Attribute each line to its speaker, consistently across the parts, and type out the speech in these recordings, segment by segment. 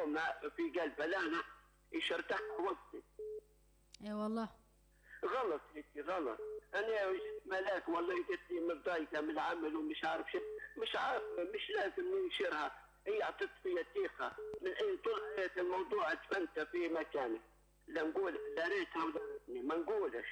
Speaker 1: يوم في قلبها لا أنا إيش ارتاح وقتي.
Speaker 2: اي والله
Speaker 1: غلط هيك غلط. انا ملاك والله قلت لي متضايقه من العمل ومش عارف شيء، مش عارف مش لازم ننشرها، هي اعطت فيا ثقه من اين طلعت الموضوع اتفنت في مكاني. لا نقول لا ريتها ولا ما نقولش.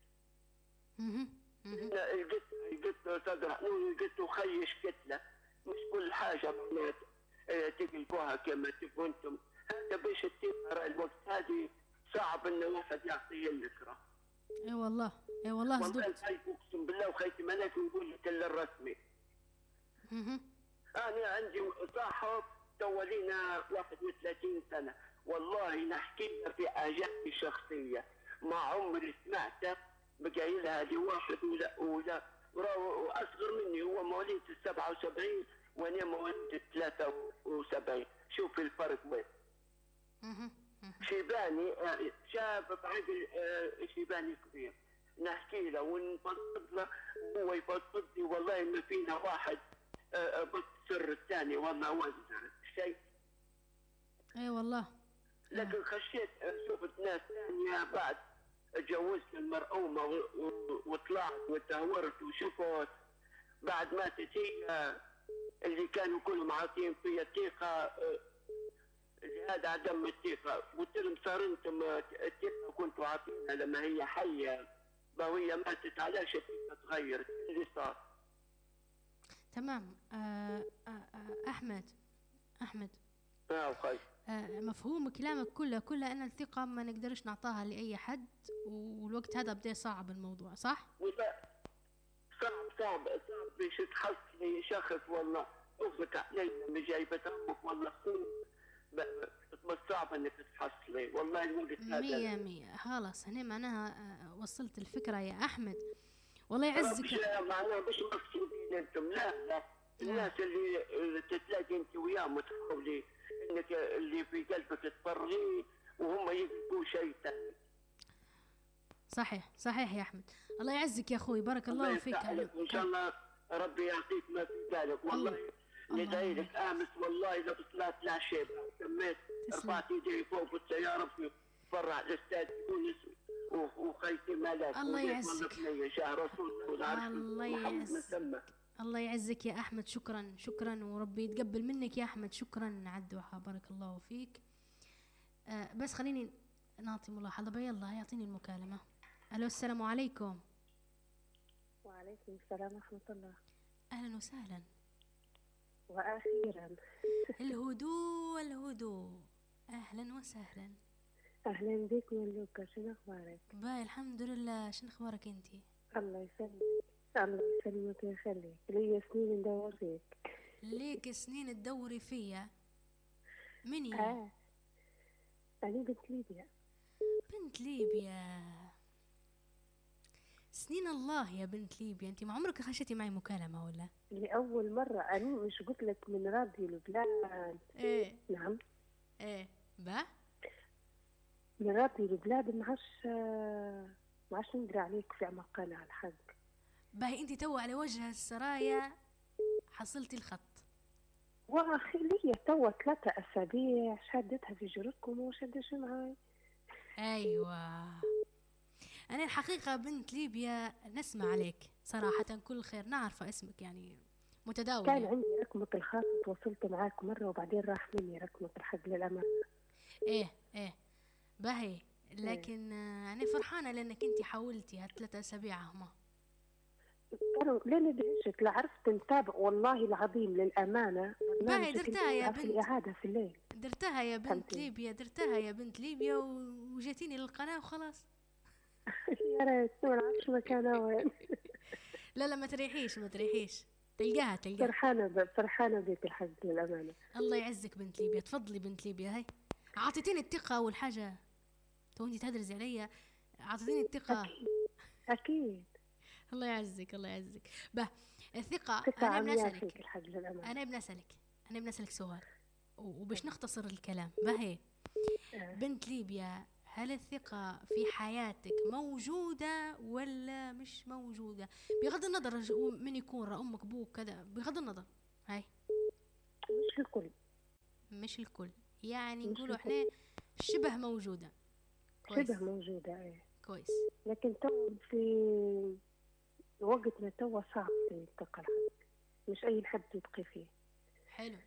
Speaker 1: قلت صدر قلت له خيش كتله، مش كل حاجه بنات تقلبوها كما تبغوا انتم. هذا باش الثقه الوقت هذه صعب ان الواحد يعطيه الذكرى.
Speaker 2: اي والله اي والله صدقت.
Speaker 1: والله اقسم بالله وخيتي ملاك نقول لك الا الرسمي. انا عندي صاحب تولينا 31 سنه، والله نحكي لها في حاجاتي الشخصيه ما عمري سمعته بقايل لها لواحد ولا واصغر مني، هو مواليد 77 وانا مواليد 73. شوف الفرق وين. شيباني شاب بعقل شيباني كبير، نحكي له ونفضل له وهو يفضل لي، والله ما فينا واحد بس سر الثاني والله وزع شيء.
Speaker 2: اي والله.
Speaker 1: لكن خشيت شفت ناس ثانيه بعد تجوزت المرأومه وطلعت وتهورت وشفت بعد ما هي اللي كانوا كلهم عاطين فيا الثقه. هذا عدم الثقه. قلت لهم صار انتم الثقه كنتوا عاطينها لما هي حيه، وهي ماتت علاش الثقه تغيرت اللي صار.
Speaker 2: تمام. احمد
Speaker 1: وخي.
Speaker 2: مفهوم كلامك كله ان الثقه ما نقدرش نعطاها لاي حد، والوقت هذا بدا صعب الموضوع صح؟
Speaker 1: صعب باش تحصلي شخص والله اختك علي لما جايبه امك والله اخوك صعب انك تحصلي والله الوقت هذا
Speaker 2: 100 خلاص. هنا معناها وصلت الفكره يا احمد. والله يعزك.
Speaker 1: مش معناها مش مقصودين انتم، لا الناس اللي تتلاقي انت وياهم وتحاولي انك اللي في قلبك تفرغيه وهم يقلبوا شيء ثاني.
Speaker 2: صحيح يا احمد. الله يعزك يا اخوي، بارك الله فيك.
Speaker 1: ان شاء الله ربي يعطيك ما في بالك. والله ندعي لك امس والله لو طلعت لا شيء سميت رفعت يدي فوق قلت يا ربي فرع الاستاذ يونس وخيتي ملاك.
Speaker 2: الله يعزك. الله يعزك يا احمد. شكرا وربي يتقبل منك يا احمد. شكرا على الدعاء، بارك الله فيك. بس خليني نعطي ملاحظه. يلا يعطيني المكالمه. الو السلام عليكم.
Speaker 3: وعليكم السلام ورحمه الله.
Speaker 2: اهلا وسهلا.
Speaker 3: واخيرا
Speaker 2: الهدوء. اهلا وسهلا.
Speaker 3: اهلا بك ملوكة، شنو اخبارك؟
Speaker 2: باي الحمد لله. شنو اخبارك انتي؟
Speaker 3: الله يسلمك. الله يسلمك ويخليك. لي سنين ندور فيك.
Speaker 2: ليك سنين تدوري فيا؟ مني؟
Speaker 3: انا بنت ليبيا.
Speaker 2: سنين الله يا بنت ليبيا. انتي ما عمرك خشيتي معي مكالمة ولا؟
Speaker 3: لأول مرة. أنا مش قلت لك من راديو لبلاد؟
Speaker 2: ايه
Speaker 3: نعم.
Speaker 2: ايه
Speaker 3: من راديو لبلاد. ما عادش نقرا عليك في مقالة على الحق.
Speaker 2: باهي انتي تو على وجه السرايا حصلتي الخط.
Speaker 3: واخي لي توا 3 أسابيع شادتها في جركم وشدش معاي.
Speaker 2: ايوه أنا الحقيقة بنت ليبيا نسمع عليك صراحة كل خير، نعرف اسمك يعني متداول.
Speaker 3: كان عندي رقمك الخاص تواصلت معاك مرة وبعدين راح مني رقمك الحق للأمانة.
Speaker 2: إيه باهي. لكن أنا فرحانة لأنك أنت حاولتي هال3 أسابيع هما.
Speaker 3: لا ندهشك، لا عرفت نتابع والله العظيم للأمانة.
Speaker 2: باهي درتها يا بنت.
Speaker 3: الإعادة في الليل
Speaker 2: درتها يا بنت ليبيا وجيتيني للقناة وخلاص.
Speaker 3: يا ريت ما نعرفش مكانها وين.
Speaker 2: لا ما تريحيش تلقاها.
Speaker 3: فرحانة بك الحق للأمانة.
Speaker 2: الله يعزك بنت ليبيا. تفضلي بنت ليبيا. هاي عطيتيني الثقة أول حاجة. توني تهدرزي عليا. عطيتيني الثقة.
Speaker 3: أكيد.
Speaker 2: الله يعزك. به الثقة. أنا بنسألك سؤال وباش نختصر الكلام. بهي بنت ليبيا، هل الثقة في حياتك موجودة ولا مش موجودة؟ بغض النظر من يكون أمك أبوك كذا، بغض النظر. هاي
Speaker 3: مش الكل.
Speaker 2: يعني
Speaker 3: مش
Speaker 2: نقولوا احنا شبه موجودة. كويس.
Speaker 3: شبه موجودة إيه.
Speaker 2: كويس.
Speaker 3: لكن تو في وقتنا تو صعب ينتقل حد، مش أي حد يبقي فيه.
Speaker 2: حلو.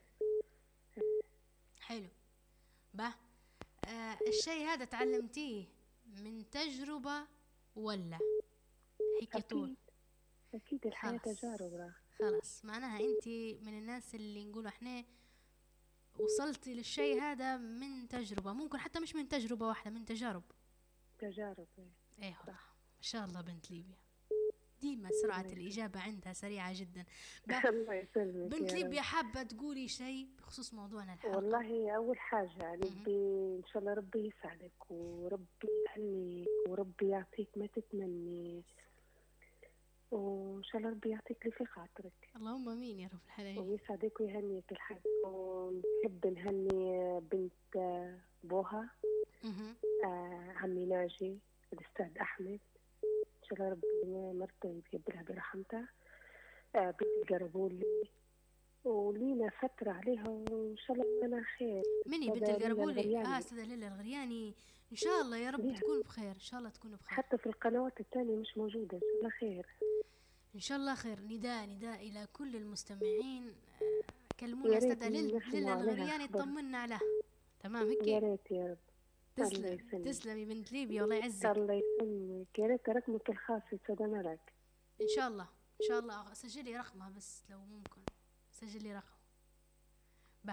Speaker 2: حلو. به الشيء هذا تعلمتيه من تجربة ولا هيك طول؟
Speaker 3: أكيد الحياة
Speaker 2: خلاص.
Speaker 3: تجارب.
Speaker 2: خلاص معناها انت من الناس اللي نقول احنا وصلتي للشيء هذا من تجربة، ممكن حتى مش من تجربة واحدة، من تجارب.
Speaker 3: تجارب
Speaker 2: ايه والله ما شاء الله بنت ليبيا ديما سرعة الإجابة عندها سريعة جدا.
Speaker 3: الله يسلمك.
Speaker 2: بنت ليبيا حابة تقولي شيء بخصوص موضوعنا الحلقة؟
Speaker 3: والله أول حاجة نبي إن شاء الله ربي يسعدك وربي يهنيك وربي يعطيك ما تتمني، وإن شاء الله ربي يعطيك اللي في خاطرك.
Speaker 2: اللهم امين يا رب العالمين.
Speaker 3: ويسعدك ويهنيك الحق. ونحب نهني بنت بوها عمي ناجي الأستاذ أحمد، إن شاء الله ربي مرته يتقبلها برحمته. بنت القربولي ولينا فترة عليها وإن شاء الله أنا خير.
Speaker 2: مني بنت القربولي؟ أستاذة ليلى الغرياني، إن شاء الله يا رب ليها. تكون بخير إن شاء الله تكون بخير.
Speaker 3: حتى في القنوات الثانية مش موجودة، إن شاء الله خير.
Speaker 2: إن شاء الله خير. نداء إلى كل المستمعين، كلمونا أستاذة ليلى الغرياني طمنا عليها. تمام هيك؟
Speaker 3: يا ريت يا رب.
Speaker 2: تسلمي بنت ليبيا والله يعزك.
Speaker 3: الله يسلمك. يا ريت رقمك الخاص يسعدنا لك.
Speaker 2: إن شاء الله إن شاء الله. سجلي رقمها بس لو ممكن، سجلي رقم. به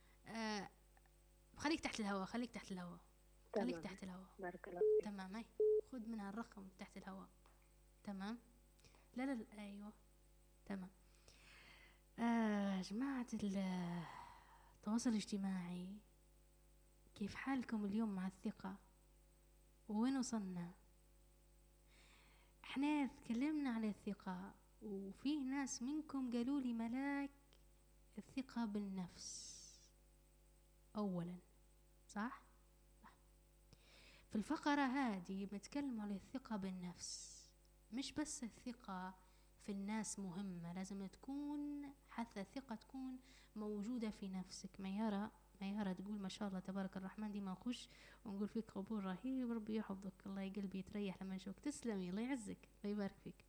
Speaker 2: خليك تحت الهواء، خليك تحت الهواء، خليك تحت الهواء.
Speaker 3: بارك الله.
Speaker 2: تمام. هاي خذ منها الرقم تحت الهواء. تمام. لا ايوه تمام. جماعة التواصل الاجتماعي، كيف حالكم اليوم مع الثقة؟ وين وصلنا؟ احنا تكلمنا عن الثقة، وفيه ناس منكم قالوا لي ملاك الثقة بالنفس اولا، صح؟ في الفقرة هذه بنتكلم عن الثقة بالنفس. مش بس الثقة في الناس مهمة، لازم تكون حتى الثقة تكون موجودة في نفسك. ميارة تقول ما شاء الله تبارك الرحمن، دي ما نخش ونقول فيك قبول رهيب، ربي يحفظك. الله يا قلبي يتريح لما نشوفك. تسلمي، الله يعزك، الله يبارك فيك.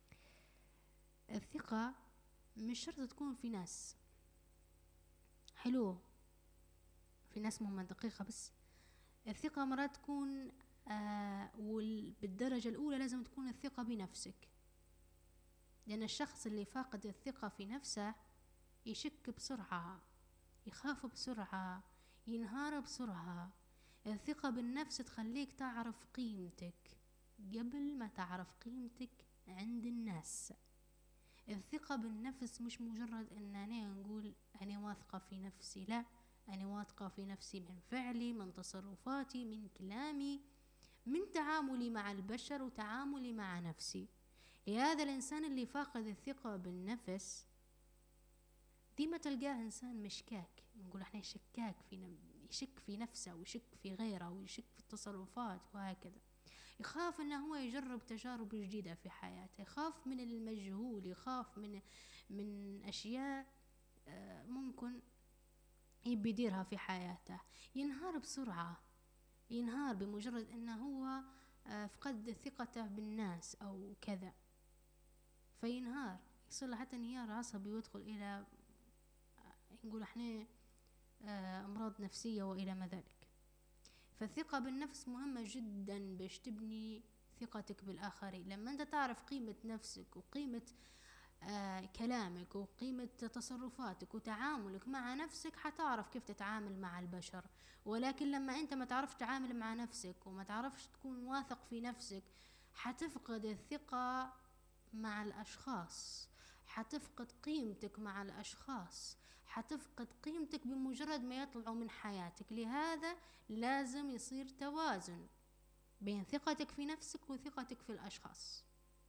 Speaker 2: الثقة مش شرط تكون في ناس، حلو في ناس مهمة دقيقة، بس الثقة مرات تكون بالدرجة الأولى لازم تكون الثقة بنفسك، لأن الشخص اللي فاقد الثقة في نفسه يشك بسرعة، يخاف بسرعة، ينهار بسرعة. الثقة بالنفس تخليك تعرف قيمتك قبل ما تعرف قيمتك عند الناس. الثقة بالنفس مش مجرد أن أنا نقول أنا واثقة في نفسي، لا، أنا واثقة في نفسي من فعلي، من تصرفاتي، من كلامي، من تعاملي مع البشر وتعاملي مع نفسي. لهذا الإنسان اللي فاقد الثقة بالنفس ديما تلقاه إنسان مشكاك، نقول احنا شكاك يشك في نفسه ويشك في غيره ويشك في التصرفات وهكذا. يخاف انه هو يجرب تجارب جديدة في حياته، يخاف من المجهول، يخاف من أشياء ممكن يبي يديرها في حياته. ينهار بسرعة، ينهار بمجرد انه هو فقد ثقته بالناس او كذا، فينهار، يصير له حتى انهيار عصبي ويدخل الى نقول احنا امراض نفسية والى ما ذلك. فالثقة بالنفس مهمة جدا باش تبني ثقتك بالآخرين. لما انت تعرف قيمة نفسك وقيمة كلامك وقيمة تصرفاتك وتعاملك مع نفسك، حتعرف كيف تتعامل مع البشر. ولكن لما انت ما تعرفش تتعامل مع نفسك وما تعرفش تكون واثق في نفسك، حتفقد الثقة مع الأشخاص، حتفقد قيمتك مع الأشخاص، حتفقد قيمتك بمجرد ما يطلعوا من حياتك. لهذا لازم يصير توازن بين ثقتك في نفسك وثقتك في الأشخاص.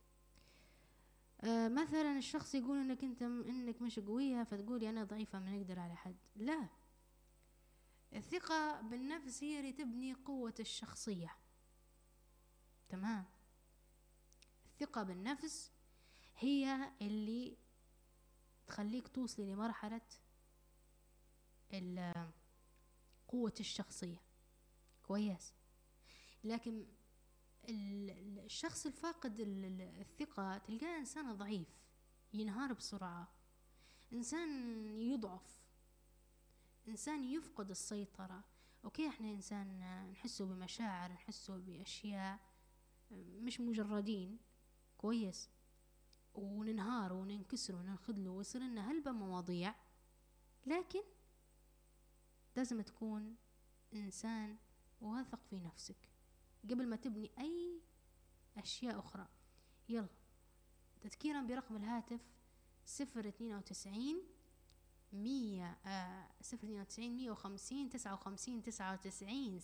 Speaker 2: مثلا الشخص يقول انك مش قوية فتقولي انا ضعيفة ما نقدر على حد، لا. الثقة بالنفس هي اللي تبني قوة الشخصية. تمام. الثقة بالنفس هي اللي تخليك توصل لمرحلة قوة الشخصية. كويس. لكن الشخص الفاقد الثقة تلقاه إنسان ضعيف، ينهار بسرعة، إنسان يضعف، إنسان يفقد السيطرة. أوكي، إحنا إنسان نحسه بمشاعر، نحسه بأشياء، مش مجردين. كويس. وننهار وننكسر وننخذله ويصير لنا هلبة مواضيع. لكن لازم تكون إنسان واثق في نفسك قبل ما تبني أي أشياء أخرى. يلا، تذكيرا برقم الهاتف 092 100 092 150 59 99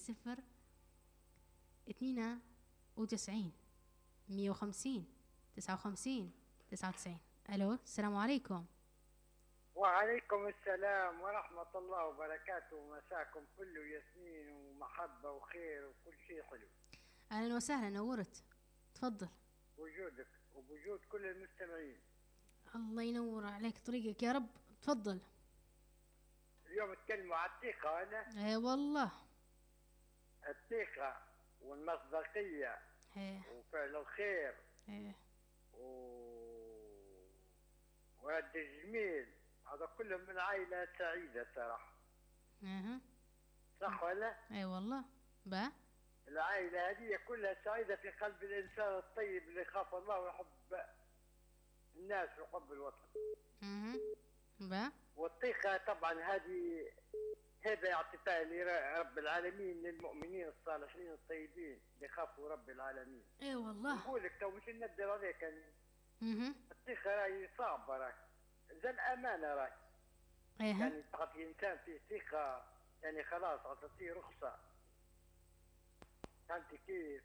Speaker 2: 092 150 59 99. ألو، السلام عليكم.
Speaker 4: وعليكم السلام ورحمة الله وبركاته. مساكم كله ياسمين ومحبة وخير وكل شيء حلو.
Speaker 2: أهلا وسهلا، نورت. تفضل.
Speaker 4: وجودك وبوجود كل المستمعين.
Speaker 2: الله ينور عليك طريقك يا رب. تفضل.
Speaker 4: اليوم تكلموا على الثقة ولا؟
Speaker 2: اي والله.
Speaker 4: الثقة والمصداقية وفعل الخير ورد الجميل، هذا كله من عائلة سعيدة صراحة. صح ولا؟
Speaker 2: اي والله. با
Speaker 4: العائلة هذه كلها سعيدة في قلب الإنسان الطيب اللي يخاف الله ويحب الناس ويحب الوطن.
Speaker 2: با
Speaker 4: والثقة طبعا هذا اعتفاء لرب العالمين للمؤمنين الصالحين الطيبين اللي يخافوا رب العالمين.
Speaker 2: اي والله.
Speaker 4: نقول لك تو مش ندير عليك يعني. الثقة راهي صعبة، راهي زي الأمانة راهي. يعني تعطي إنسان فيه ثقة يعني خلاص تعطيه رخصة. فهمتي كيف؟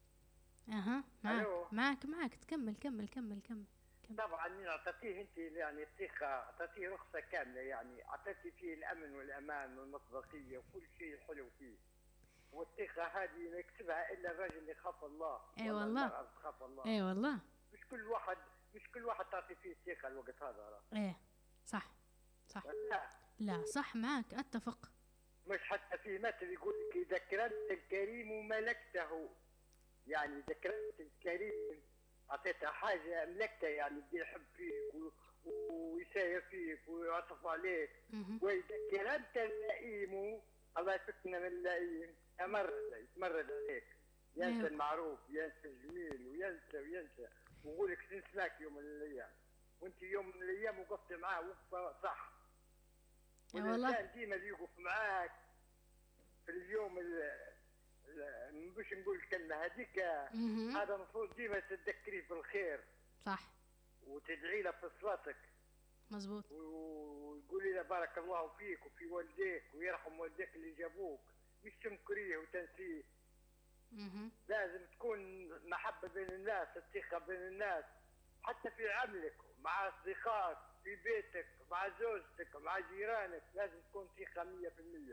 Speaker 2: معك تكمل. كمل.
Speaker 4: طبعا اعطيتيه انت يعني الثقة، اعطيتيه رخصة كاملة، يعني اعطيتي فيه الامن والامان والمصداقية وكل شيء حلو فيه. والثقة هذه ما يكسبها الا الرجل اللي خاف الله.
Speaker 2: اي والله.
Speaker 4: خاف الله.
Speaker 2: اي والله.
Speaker 4: مش كل واحد تعطي فيه الثقة الوقت هذا.
Speaker 2: ايه صح. لا صح، معك اتفق.
Speaker 4: مش حتى في مثل يقول لك اذا كرمت الكريم ملكته، يعني اذا كرمت الكريم أعطيته حاجة ملكتها، يعني بدي يحب فيك ويساير فيك ويعطف عليك. وإذا كرمت اللئيم الله يفكنا من اللئيم، يتمرد عليك، ينسى المعروف، ينسى الجميل، وينسى ويقول لك نسمعك يوم من الأيام، وأنت يوم من الأيام وقفت معاه وقفة صح. والإنسان ديما اللي يوقف معاك في اليوم مش نقول الكلمة هذيك، هذا المفروض ديما تتذكريه بالخير.
Speaker 2: صح.
Speaker 4: وتدعي له في صلاتك.
Speaker 2: مزبوط.
Speaker 4: وتقولي له بارك الله فيك وفي والديك ويرحم والديك اللي جابوك، مش تنكريه وتنسيه. لازم تكون محبة بين الناس، الثقة بين الناس، حتى في عملك مع أصدقائك، في بيتك، مع زوجتك، مع جيرانك، لازم تكون ثقة 100%.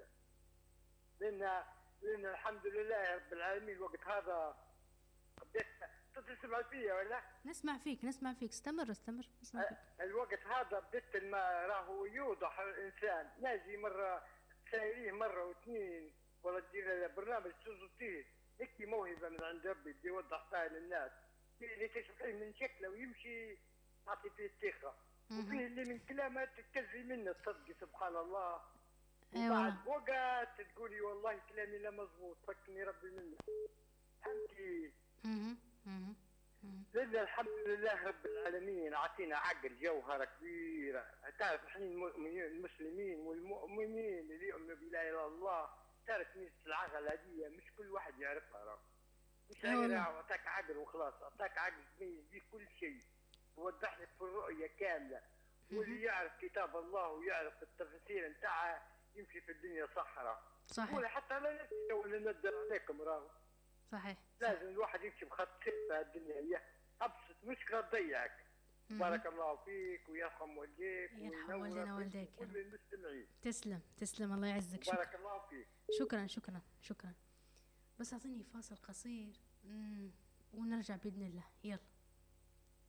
Speaker 4: لأن الحمد لله رب العالمين الوقت هذا بديت تسمع فيا ولا؟
Speaker 2: نسمع فيك. استمر نسمع فيك.
Speaker 4: الوقت هذا بديت ما راهو يوضح الإنسان، ناجي مرة تسايريه مرة واثنين ولا تدير له برنامج تزوتيه، هيك موهبة من عند ربي بدي يوضح فيها للناس، فيه اللي تشوفيه من شكله ويمشي تعطي فيه الثقة، وفيه اللي من كلامه تتكذبي منه تصدقي سبحان الله. وبعد وقت تقولي والله كلامي لا مزبوط، فكني ربي منه. فهمتي؟ لله الحمد لله رب العالمين عطينا عقل جوهرة كبيرة. تعرف احنا المسلمين والمؤمنين اللي يؤمنوا بلا اله الا الله، تعرف نسبة العقل هذه مش كل واحد يعرفها. راه مش اعطاك عقل وخلاص، اعطاك عقل يميز كل شيء، ووضح لك في الرؤية كاملة. واللي يعرف كتاب الله ويعرف التفسير نتاعها يمشي في الدنيا صحيح. ولا حتى لا نفسي ولا ندر عليكم راهو.
Speaker 2: صحيح.
Speaker 4: لازم الواحد يمشي بخط سير في الدنيا، هي ابسط مشكلة تضيعك. بارك الله فيك ويرحم والديك
Speaker 2: ويرحم والدينا والديك
Speaker 4: كل المستمعين.
Speaker 2: تسلم الله يعزك.
Speaker 4: بارك الله فيك.
Speaker 2: شكرا. بس اعطيني فاصل قصير ونرجع باذن الله. يلا.